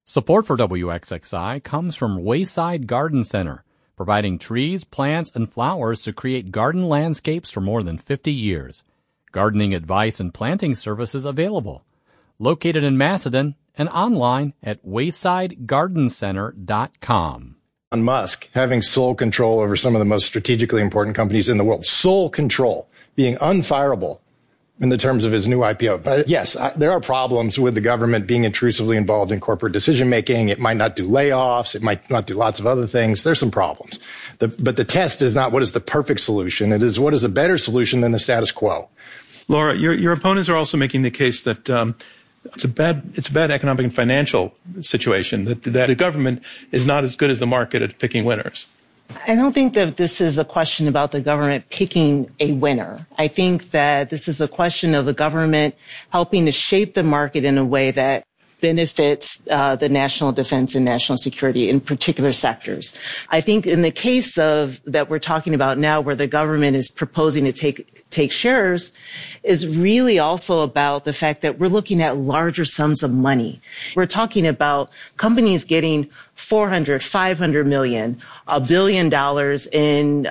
Support for WXXI comes from Wayside Garden Center, providing trees, plants, and flowers to create garden landscapes for more than 50 years. Gardening advice and planting services available. Located in Macedon and online at waysidegardencenter.com. Elon Musk having sole control over some of the most strategically important companies in the world. Sole control, being unfireable in the terms of his new IPO. But yes, there are problems with the government being intrusively involved in corporate decision-making. It might not do layoffs. It might not do lots of other things. There's some problems. But the test is not what is the perfect solution. It is what is a better solution than the status quo. Laura, your opponents are also making the case that it's a bad economic and financial situation, that the government is not as good as the market at picking winners. I don't think that this is a question about the government picking a winner. I think that this is a question of the government helping to shape the market in a way that benefits the national defense and national security in particular sectors. I think in the case of that we're talking about now, where the government is proposing to take shares, is really also about the fact that we're looking at larger sums of money. We're talking about companies getting $400, $500 million, $1 billion in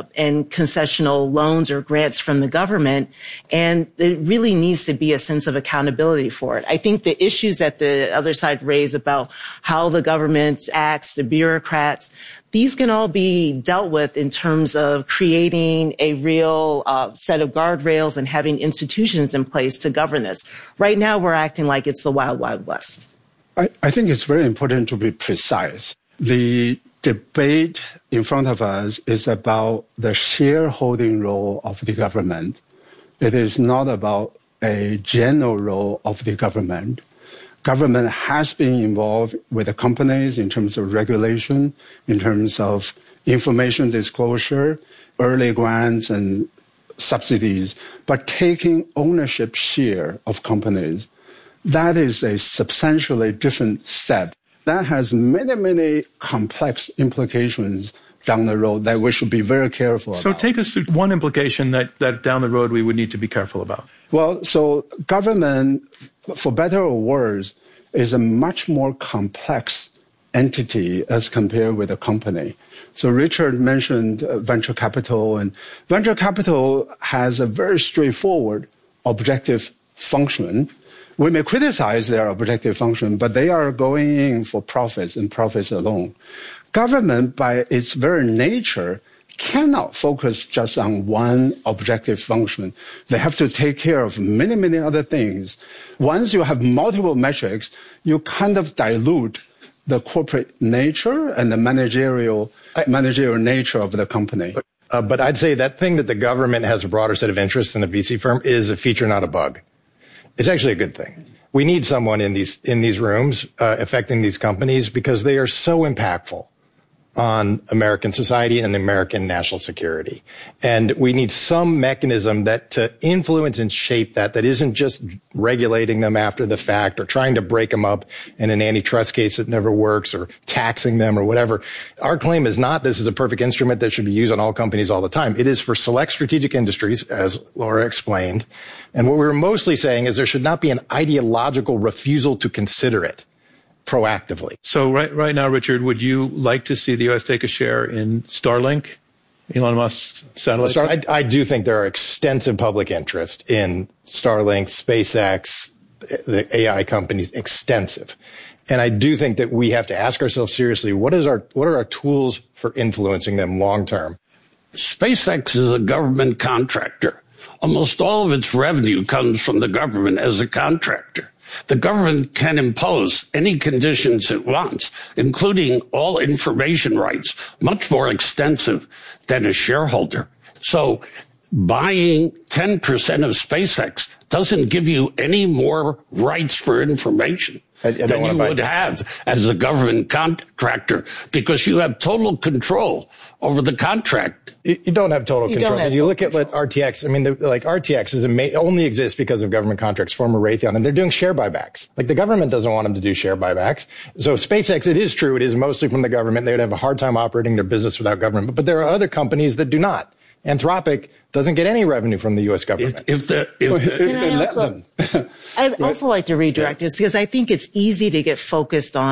concessional loans or grants from the government, and there really needs to be a sense of accountability for it. I think the issues that the other side raised about how the government acts, the bureaucrats, these can all be dealt with in terms of creating a real set of guardrails and having institutions in place to govern this. Right now, we're acting like it's the Wild, Wild West. I think it's very important to be precise. The debate in front of us is about the shareholding role of the government. It is not about a general role of the government. Government has been involved with the companies in terms of regulation, in terms of information disclosure, early grants and subsidies, but taking ownership share of companies, that is a substantially different step. That has many, many complex implications down the road that we should be very careful about. So take us through one implication that down the road we would need to be careful about. Well, so government, for better or worse, is a much more complex entity as compared with a company. So Richard mentioned venture capital, and venture capital has a very straightforward objective function. We may criticize their objective function, but they are going in for profits and profits alone. Government, by its very nature, cannot focus just on one objective function. They have to take care of many, many other things. Once you have multiple metrics, you kind of dilute the corporate nature and the managerial nature of the company. But I'd say that thing that the government has a broader set of interests than a VC firm is a feature, not a bug. It's actually a good thing. We need someone in these rooms affecting these companies because they are so impactful on American society and American national security. And we need some mechanism to influence and shape that isn't just regulating them after the fact or trying to break them up in an antitrust case that never works or taxing them or whatever. Our claim is not this is a perfect instrument that should be used on all companies all the time. It is for select strategic industries, as Laura explained. And what we're mostly saying is there should not be an ideological refusal to consider it proactively. So right now, Richard, would you like to see the U.S. take a share in Starlink, Elon Musk's satellite? I do think there are extensive public interest in Starlink, SpaceX, the AI companies, extensive. And I do think that we have to ask ourselves seriously, what are our tools for influencing them long term? SpaceX is a government contractor. Almost all of its revenue comes from the government as a contractor. The government can impose any conditions it wants, including all information rights, much more extensive than a shareholder. So buying 10% of SpaceX doesn't give you any more rights for information than you would have as a government contractor, because you have total control over the contract. You don't have total control. And you look at RTX, RTX only exists because of government contracts, former Raytheon, and they're doing share buybacks. Like, the government doesn't want them to do share buybacks. So SpaceX, it is true, it is mostly from the government. They would have a hard time operating their business without government. But there are other companies that do not. Anthropic doesn't get any revenue from the U.S. government. If they let them. I'd also like to redirect this, because I think it's easy to get focused on